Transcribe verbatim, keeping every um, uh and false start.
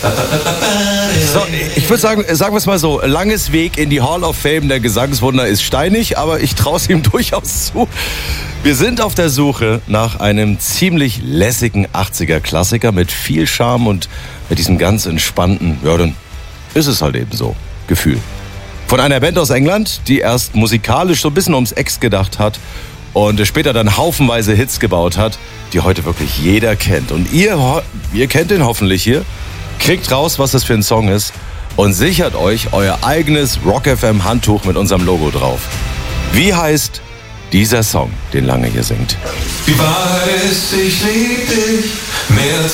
So, ich würde sagen, sagen wir es mal so, langes Weg in die Hall of Fame der Gesangswunder ist steinig, aber ich traue es ihm durchaus zu. Wir sind auf der Suche nach einem ziemlich lässigen achtziger-Klassiker mit viel Charme und mit diesem ganz entspannten, ja, dann ist es halt eben so, Gefühl. Von einer Band aus England, die erst musikalisch so ein bisschen ums Ex gedacht hat und später dann haufenweise Hits gebaut hat, die heute wirklich jeder kennt. Und ihr, ihr kennt den hoffentlich hier. Kriegt raus, was das für ein Song ist und sichert euch euer eigenes Rock F M Handtuch mit unserem Logo drauf. Wie heißt dieser Song, den Lange hier singt? Die Wahrheit ist, ich lieb dich mehr als